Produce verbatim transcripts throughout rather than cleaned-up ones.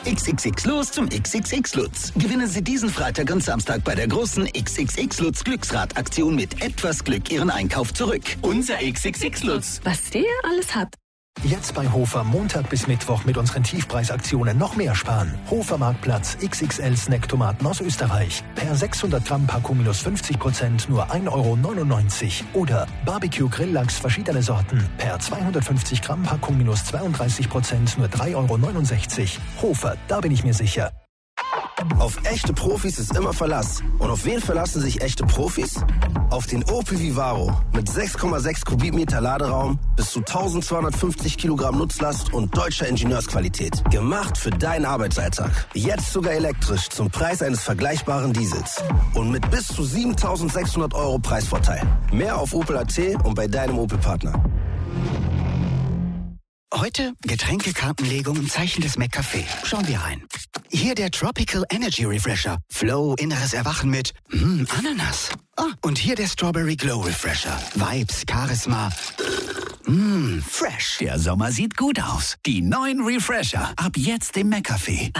X X X los zum X X X Lutz. Gewinnen Sie diesen Freitag und Samstag bei der großen X X X Lutz Glücksrad-Aktion mit etwas Glück Ihren Einkauf zurück. Unser X X X Lutz. Was der alles hat. Jetzt bei Hofer Montag bis Mittwoch mit unseren Tiefpreisaktionen noch mehr sparen. Hofer Marktplatz X X L Snacktomaten aus Österreich. Per sechshundert Gramm Packung minus fünfzig Prozent nur ein Euro neunundneunzig. Oder Barbecue Grilllachs verschiedene Sorten. Per zweihundertfünfzig Gramm Packung minus zweiunddreißig Prozent nur drei Euro neunundsechzig. Hofer, da bin ich mir sicher. Auf echte Profis ist immer Verlass. Und auf wen verlassen sich echte Profis? Auf den Opel Vivaro mit sechs Komma sechs Kubikmeter Laderaum, bis zu eintausendzweihundertfünfzig Kilogramm Nutzlast und deutscher Ingenieursqualität. Gemacht für deinen Arbeitsalltag. Jetzt sogar elektrisch zum Preis eines vergleichbaren Diesels. Und mit bis zu siebentausendsechshundert Euro Preisvorteil. Mehr auf Opel Punkt A T und bei deinem Opel-Partner. Heute Getränkekartenlegung im Zeichen des McCafé. Schauen wir rein. Hier der Tropical Energy Refresher. Flow, inneres Erwachen mit mm, Ananas. Ah, und hier der Strawberry Glow Refresher. Vibes, Charisma. Mmm, fresh. Der Sommer sieht gut aus. Die neuen Refresher. Ab jetzt im McCafé.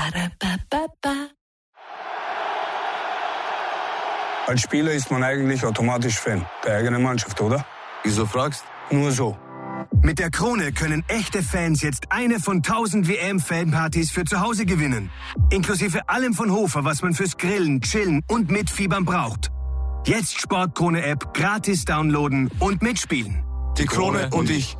Als Spieler ist man eigentlich automatisch Fan der eigenen Mannschaft, oder? Wieso fragst? Nur so. Mit der Krone können echte Fans jetzt eine von tausend W M-Fanpartys für zu Hause gewinnen. Inklusive allem von Hofer, was man fürs Grillen, Chillen und Mitfiebern braucht. Jetzt Sportkrone-App gratis downloaden und mitspielen. Die Krone und ich.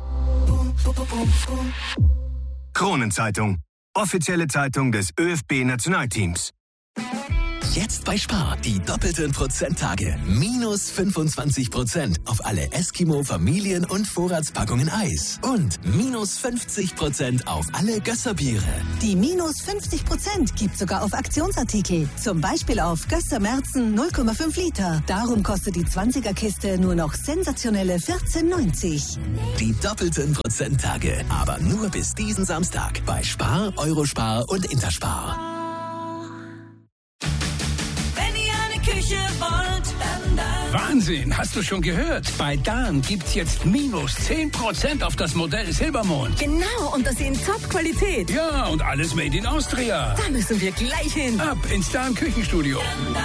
Kronenzeitung. Offizielle Zeitung des ÖFB-Nationalteams. Jetzt bei Spar die doppelten Prozenttage. Minus fünfundzwanzig Prozent auf alle Eskimo, Familien- und Vorratspackungen Eis. Und minus fünfzig Prozent auf alle Gösser-Biere. Die minus fünfzig Prozent gibt sogar auf Aktionsartikel. Zum Beispiel auf Gösser Merzen null Komma fünf Liter. Darum kostet die zwanziger-Kiste nur noch sensationelle vierzehn neunzig. Die doppelten Prozenttage. Aber nur bis diesen Samstag. Bei Spar, Eurospar und Interspar. Wahnsinn, hast du schon gehört? Bei Dahn gibt's jetzt minus zehn Prozent auf das Modell Silbermond. Genau, und das in Top-Qualität. Ja, und alles made in Austria. Da müssen wir gleich hin. Ab ins Dahn Küchenstudio.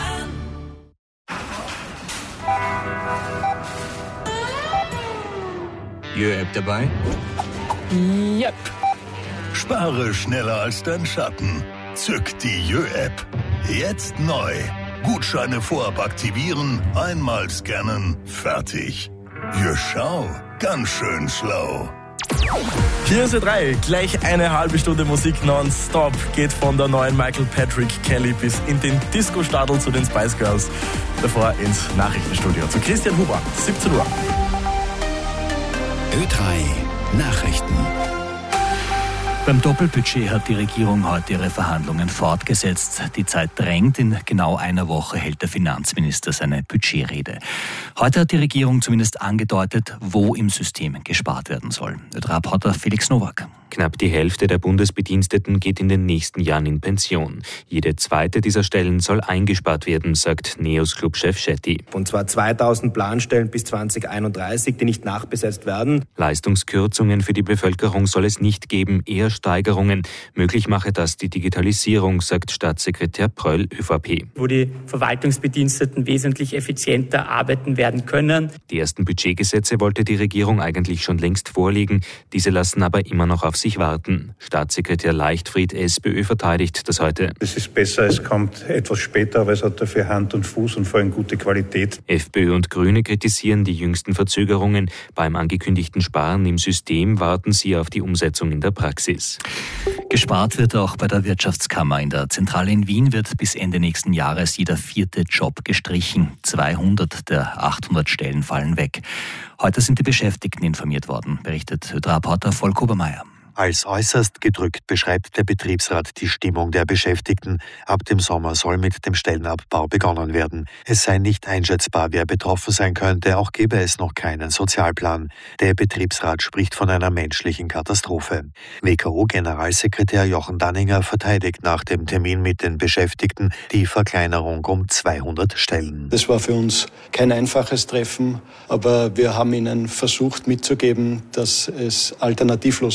Jö-App dabei? Yep. Spare schneller als dein Schatten. Zück die Jö-App. Jetzt neu. Gutscheine vorab aktivieren, einmal scannen, fertig. Jö, schau, ganz schön schlau. vier Uhr drei, gleich eine halbe Stunde Musik nonstop. Geht von der neuen Michael Patrick Kelly bis in den Disco-Stadel zu den Spice Girls. Davor ins Nachrichtenstudio zu Christian Huber, siebzehn Uhr. Ö drei Nachrichten. Beim Doppelbudget hat die Regierung heute ihre Verhandlungen fortgesetzt. Die Zeit drängt. In genau einer Woche hält der Finanzminister seine Budgetrede. Heute hat die Regierung zumindest angedeutet, wo im System gespart werden soll. Reporter Felix Nowak. Knapp die Hälfte der Bundesbediensteten geht in den nächsten Jahren in Pension. Jede zweite dieser Stellen soll eingespart werden, sagt Neos-Club-Chef Schetti. Und zwar zweitausend Planstellen bis zwanzig einunddreißig, die nicht nachbesetzt werden. Leistungskürzungen für die Bevölkerung soll es nicht geben, eher Steigerungen. Möglich mache das die Digitalisierung, sagt Staatssekretär Pröll, ÖVP. Wo die Verwaltungsbediensteten wesentlich effizienter arbeiten werden können. Die ersten Budgetgesetze wollte die Regierung eigentlich schon längst vorlegen. Diese lassen aber immer noch auf sich warten. Staatssekretär Leichtfried, SPÖ, verteidigt das heute. Es ist besser, es kommt etwas später, aber es hat dafür Hand und Fuß und vor allem gute Qualität. FPÖ und Grüne kritisieren die jüngsten Verzögerungen. Beim angekündigten Sparen im System warten sie auf die Umsetzung in der Praxis. Gespart wird auch bei der Wirtschaftskammer. In der Zentrale in Wien wird bis Ende nächsten Jahres jeder vierte Job gestrichen. zweihundert der achthundert Stellen fallen weg. Heute sind die Beschäftigten informiert worden, berichtet Reporter Volk Obermeier. Als äußerst gedrückt beschreibt der Betriebsrat die Stimmung der Beschäftigten. Ab dem Sommer soll mit dem Stellenabbau begonnen werden. Es sei nicht einschätzbar, wer betroffen sein könnte, auch gebe es noch keinen Sozialplan. Der Betriebsrat spricht von einer menschlichen Katastrophe. W K O-Generalsekretär Jochen Danninger verteidigt nach dem Termin mit den Beschäftigten die Verkleinerung um zweihundert Stellen. Das war für uns kein einfaches Treffen, aber wir haben ihnen versucht mitzugeben, dass es alternativlos ist. Der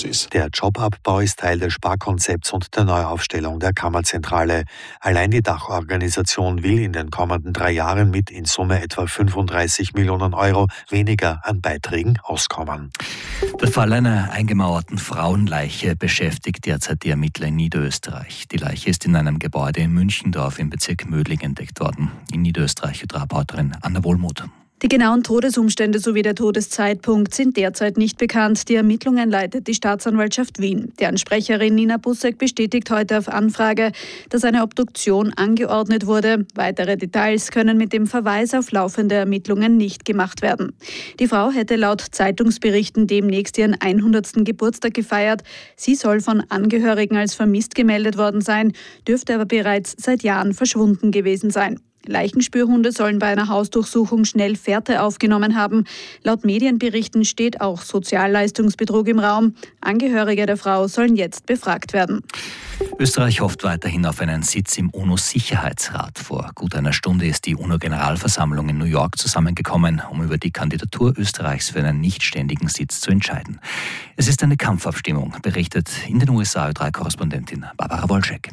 Der Jobabbau ist Teil des Sparkonzepts und der Neuaufstellung der Kammerzentrale. Allein die Dachorganisation will in den kommenden drei Jahren mit in Summe etwa fünfunddreißig Millionen Euro weniger an Beiträgen auskommen. Der Fall einer eingemauerten Frauenleiche beschäftigt derzeit die Ermittler in Niederösterreich. Die Leiche ist in einem Gebäude in Münchendorf im Bezirk Mödling entdeckt worden. In Niederösterreich Reporterin Anna Wohlmuth. Die genauen Todesumstände sowie der Todeszeitpunkt sind derzeit nicht bekannt. Die Ermittlungen leitet die Staatsanwaltschaft Wien. Deren Sprecherin Nina Bussek bestätigt heute auf Anfrage, dass eine Obduktion angeordnet wurde. Weitere Details können mit dem Verweis auf laufende Ermittlungen nicht gemacht werden. Die Frau hätte laut Zeitungsberichten demnächst ihren hundertsten Geburtstag gefeiert. Sie soll von Angehörigen als vermisst gemeldet worden sein, dürfte aber bereits seit Jahren verschwunden gewesen sein. Leichenspürhunde sollen bei einer Hausdurchsuchung schnell Fährte aufgenommen haben. Laut Medienberichten steht auch Sozialleistungsbetrug im Raum. Angehörige der Frau sollen jetzt befragt werden. Österreich hofft weiterhin auf einen Sitz im UNO-Sicherheitsrat. Vor gut einer Stunde ist die UNO-Generalversammlung in New York zusammengekommen, um über die Kandidatur Österreichs für einen nichtständigen Sitz zu entscheiden. Es ist eine Kampfabstimmung, berichtet in den U S A Ö drei Korrespondentin Barbara Wolczek.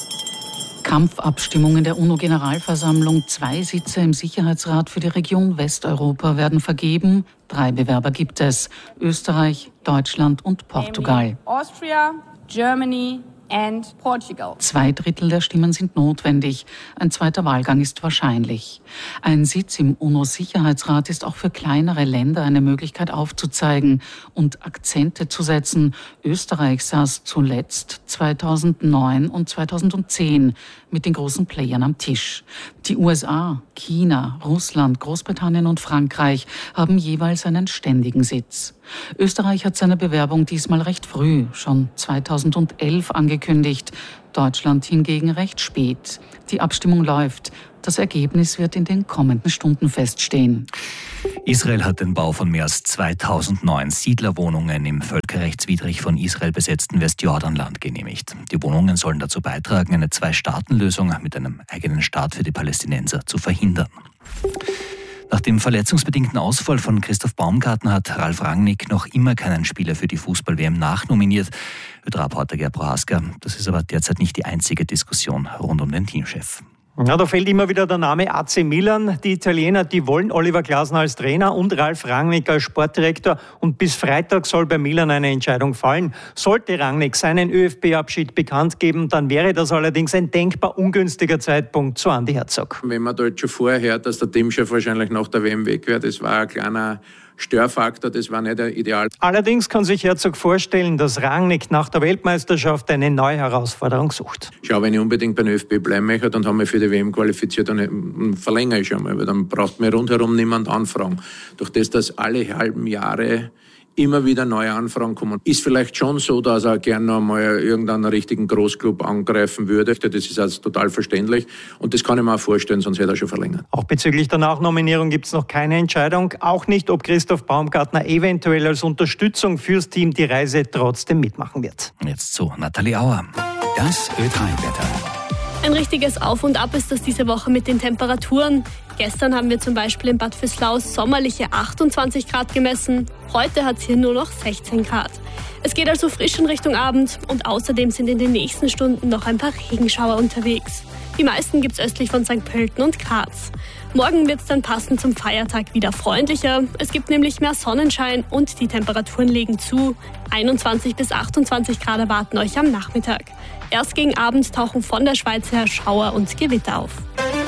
Kampfabstimmungen der UNO-Generalversammlung. Zwei Sitze im Sicherheitsrat für die Region Westeuropa werden vergeben. Drei Bewerber gibt es: Österreich, Deutschland und Portugal. Austria, Germany and Portugal. Zwei Drittel der Stimmen sind notwendig. Ein zweiter Wahlgang ist wahrscheinlich. Ein Sitz im UNO-Sicherheitsrat ist auch für kleinere Länder eine Möglichkeit aufzuzeigen und Akzente zu setzen. Österreich saß zuletzt zweitausendneun und zweitausendzehn mit den großen Playern am Tisch. Die U S A, China, Russland, Großbritannien und Frankreich haben jeweils einen ständigen Sitz. Österreich hat seine Bewerbung diesmal recht früh, schon zweitausendelf angekündigt. Deutschland hingegen recht spät. Die Abstimmung läuft. Das Ergebnis wird in den kommenden Stunden feststehen. Israel hat den Bau von mehr als zweitausend neuen Siedlerwohnungen im völkerrechtswidrig von Israel besetzten Westjordanland genehmigt. Die Wohnungen sollen dazu beitragen, eine Zwei-Staaten-Lösung mit einem eigenen Staat für die Palästinenser zu verhindern. Nach dem verletzungsbedingten Ausfall von Christoph Baumgartner hat Ralf Rangnick noch immer keinen Spieler für die Fußball-W M nachnominiert. Ö drei Reporter Gerd Prohaska. Das ist aber derzeit nicht die einzige Diskussion rund um den Teamchef. Ja, da fällt immer wieder der Name A C Milan. Die Italiener, die wollen Oliver Glasner als Trainer und Ralf Rangnick als Sportdirektor. Und bis Freitag soll bei Milan eine Entscheidung fallen. Sollte Rangnick seinen ÖFB-Abschied bekannt geben, dann wäre das allerdings ein denkbar ungünstiger Zeitpunkt, so Andi Herzog. Wenn man da jetzt schon vorher hört, dass der Teamchef wahrscheinlich nach der W M weg wäre, das war ein kleiner Störfaktor, das war nicht ideal. Allerdings kann sich Herzog vorstellen, dass Rangnick nach der Weltmeisterschaft eine neue Herausforderung sucht. Schau, wenn ich unbedingt beim ÖFB bleiben möchte, dann haben wir für die W M qualifiziert und verlängere ich schon mal, weil dann braucht mir rundherum niemand anfragen. Durch das, dass alle halben Jahre immer wieder neue Anfragen kommen. Ist vielleicht schon so, dass er gerne noch mal irgendeinen richtigen Großclub angreifen würde. Das ist also total verständlich und das kann ich mir auch vorstellen, sonst hätte er schon verlängert. Auch bezüglich der Nachnominierung gibt es noch keine Entscheidung. Auch nicht, ob Christoph Baumgartner eventuell als Unterstützung fürs Team die Reise trotzdem mitmachen wird. Jetzt zu Nathalie Auer. Das Ö drei Wetter. Ein richtiges Auf und Ab ist das diese Woche mit den Temperaturen. Gestern haben wir zum Beispiel in Bad Vöslau sommerliche achtundzwanzig Grad gemessen. Heute hat es hier nur noch sechzehn Grad. Es geht also frisch in Richtung Abend und außerdem sind in den nächsten Stunden noch ein paar Regenschauer unterwegs. Die meisten gibt es östlich von Sankt Pölten und Graz. Morgen wird es dann passend zum Feiertag wieder freundlicher. Es gibt nämlich mehr Sonnenschein und die Temperaturen legen zu. einundzwanzig bis achtundzwanzig Grad erwarten euch am Nachmittag. Erst gegen Abend tauchen von der Schweiz her Schauer und Gewitter auf.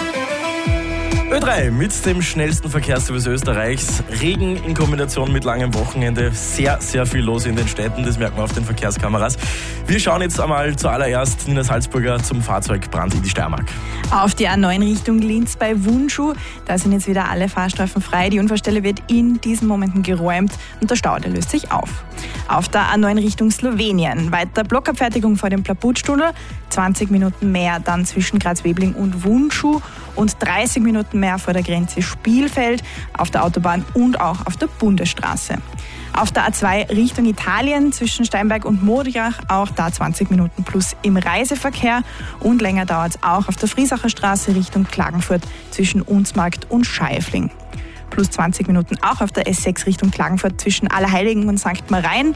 Ö drei mit dem schnellsten Verkehrsservice Österreichs. Regen in Kombination mit langem Wochenende. Sehr, sehr viel los in den Städten. Das merkt man auf den Verkehrskameras. Wir schauen jetzt einmal zuallererst, Nina Salzburger, zum Fahrzeugbrand in die Steiermark. Auf die A neun Richtung Linz bei Wunschuh. Da sind jetzt wieder alle Fahrstreifen frei. Die Unfallstelle wird in diesen Momenten geräumt und der Stau, der löst sich auf. Auf der A neun Richtung Slowenien. Weiter Blockabfertigung vor dem Plaputstunnel. zwanzig Minuten mehr dann zwischen Graz-Webling und Wunschuh und dreißig Minuten mehr vor der Grenze Spielfeld, auf der Autobahn und auch auf der Bundesstraße. Auf der A zwei Richtung Italien zwischen Steinberg und Modiach, auch da zwanzig Minuten plus im Reiseverkehr und länger dauert es auch auf der Friesacher Straße Richtung Klagenfurt zwischen Unsmarkt und Scheifling. Plus zwanzig Minuten auch auf der S sechs Richtung Klagenfurt zwischen Allerheiligen und Sankt Marien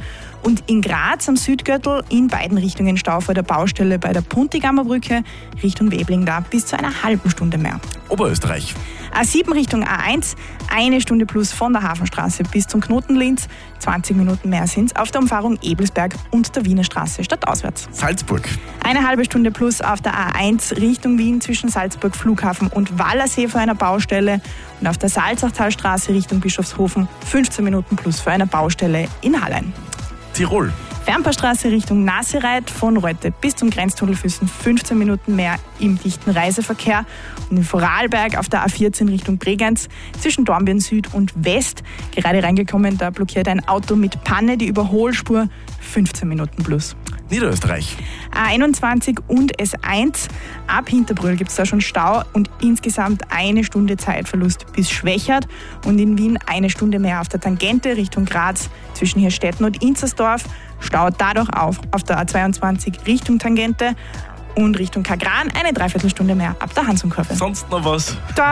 Und in Graz am Südgürtel in beiden Richtungen Stau vor der Baustelle bei der Puntigammer Brücke Richtung Webling da bis zu einer halben Stunde mehr. Oberösterreich. A sieben Richtung A eins, eine Stunde plus von der Hafenstraße bis zum Knoten Linz. zwanzig Minuten mehr sind es auf der Umfahrung Ebelsberg und der Wiener Straße stadtauswärts. Salzburg. Eine halbe Stunde plus auf der A eins Richtung Wien zwischen Salzburg Flughafen und Wallersee vor einer Baustelle. Und auf der Salzachtalstraße Richtung Bischofshofen fünfzehn Minuten plus vor einer Baustelle in Hallein. Tirol. Fernpaarstraße Richtung Nassereit von Reute bis zum Grenztunnel Füssen fünfzehn Minuten mehr im dichten Reiseverkehr. Und in Vorarlberg auf der A vierzehn Richtung Bregenz zwischen Dornbirn Süd und West gerade reingekommen, da blockiert ein Auto mit Panne die Überholspur fünfzehn Minuten plus. Niederösterreich. A einundzwanzig und S eins. Ab Hinterbrühl gibt es da schon Stau und insgesamt eine Stunde Zeitverlust bis Schwächert. Und in Wien eine Stunde mehr auf der Tangente Richtung Graz zwischen Hirstetten und Inzersdorf. Staut dadurch auf auf der A zweiundzwanzig Richtung Tangente und Richtung Kagran eine Dreiviertelstunde mehr ab der Hansumkurve. Sonst noch was? Da.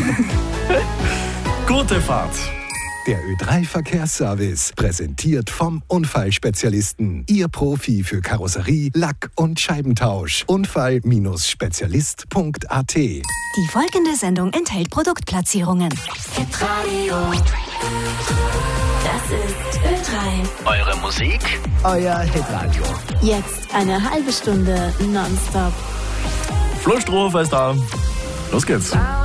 Gute Fahrt. Der Ö drei Verkehrsservice, präsentiert vom Unfallspezialisten. Ihr Profi für Karosserie, Lack und Scheibentausch. Unfall-Spezialist Punkt a t. Die folgende Sendung enthält Produktplatzierungen. Hitradio. Das ist Ö drei. Eure Musik, euer Hitradio. Jetzt eine halbe Stunde nonstop. Flo Strohhofer ist da. Los geht's.